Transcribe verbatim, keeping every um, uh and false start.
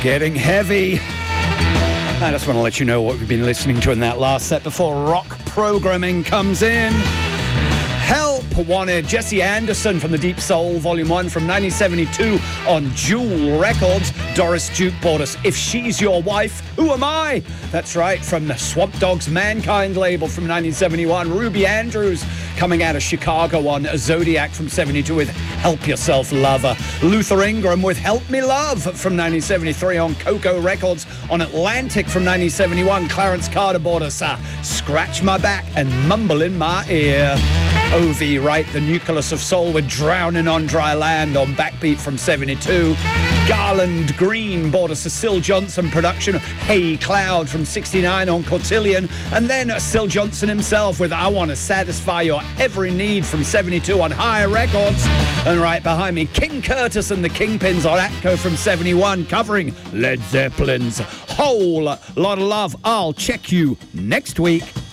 Getting heavy. I just want to let you know what we've been listening to in that last set before rock programming comes in. Help wanted Jesse Anderson from the Deep Soul, Volume one from nineteen seventy-two on Jewel Records. Doris Duke bought us If She's Your Wife, Who Am I? That's right, from the Swamp Dogs Mankind label from nineteen seventy-one. Ruby Andrews coming out of Chicago on Zodiac from seventy-two with Help Yourself Lover. Luther Ingram with Help Me Love from nineteen seventy-three on Coco Records. On Atlantic from nineteen seventy-one, Clarence Carter bought us uh, Scratch My Back and Mumble in My Ear. O V Wright, the nucleus of soul, with Drowning on Dry Land on Backbeat from seventy-two. Garland Green bought a Cecil Johnson production of Hey Cloud from sixty-nine on Cotillion. And then Cecil Johnson himself with I Want to Satisfy Your Every Need from seventy-two on Higher Records. And right behind me, King Curtis and the Kingpins on Atco from seventy-one, covering Led Zeppelin's Whole Lot of Love. I'll check you next week.